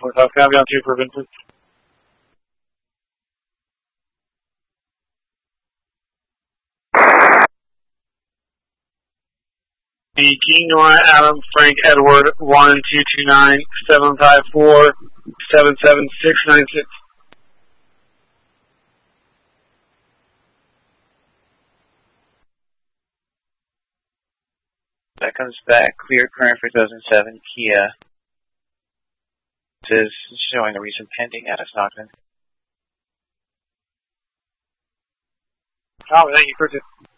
South County on 2 for Vincent. The King, Nora, Adam, Frank, Edward, 1-229-754-77696. That comes back. Clear current for 2007 Kia. This is showing a recent pending out of Stockton. Oh, thank you for